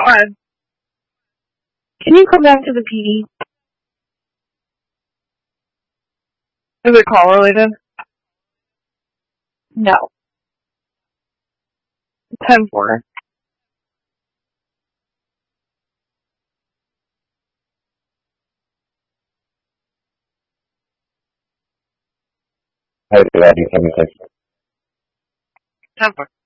God. Can you come back to the PD? Is it call related? No. 10-4. How did I do 76? 10-4.